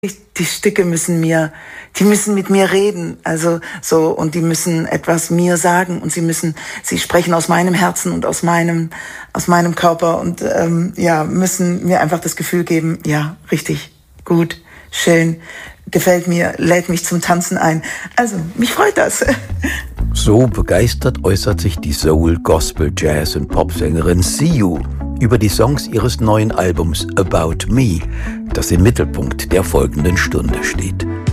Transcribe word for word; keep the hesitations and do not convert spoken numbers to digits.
Die, die Stücke müssen mir, die müssen mit mir reden, also so, und die müssen etwas mir sagen und sie müssen, sie sprechen aus meinem Herzen und aus meinem, aus meinem Körper und ähm, ja, müssen mir einfach das Gefühl geben, ja, richtig, gut, schön, gefällt mir, lädt mich zum Tanzen ein. Also, mich freut das. So begeistert äußert sich die Soul, Gospel, Jazz und Popsängerin Siu über die Songs ihres neuen Albums About Me, das im Mittelpunkt der folgenden Stunde steht.